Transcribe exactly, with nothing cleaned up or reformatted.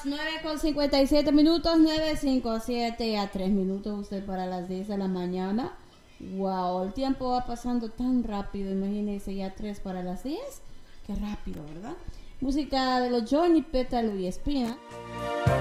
nueve con cincuenta y siete minutos, nueve cincuenta y siete a tres minutos usted para las diez de la mañana. Wow, el tiempo va pasando tan rápido, imagínense ya tres para las diez. Qué rápido, ¿verdad? Música de los Johnny Pétalo y Espina.